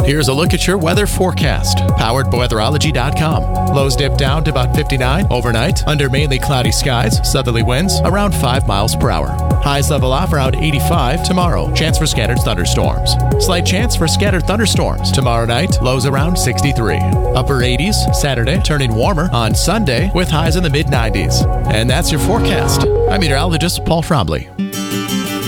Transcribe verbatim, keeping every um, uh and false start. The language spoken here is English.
Here's a look at your weather forecast, powered by weatherology dot com. Lows dip down to about fifty-nine overnight, under mainly cloudy skies, southerly winds around five miles per hour. Highs level off around eighty-five tomorrow. Chance for scattered thunderstorms. Slight chance for scattered thunderstorms tomorrow night. Lows around sixty-three. Upper eighties Saturday, turning warmer on Sunday with highs in the mid nineties. And that's your forecast. I'm meteorologist Paul Frombley.